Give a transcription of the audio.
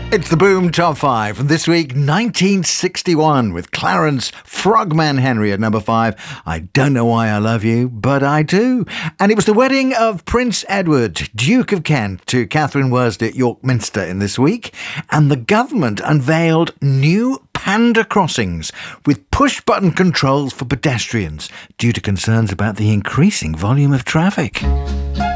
It's the Boom Top 5 from this week, 1961, with Clarence Frogman Henry at number 5. I don't know why I love you, but I do. And it was the wedding of Prince Edward, Duke of Kent, to Catherine Worsley at York Minster in this week. And the government unveiled new panda crossings with push-button controls for pedestrians due to concerns about the increasing volume of traffic.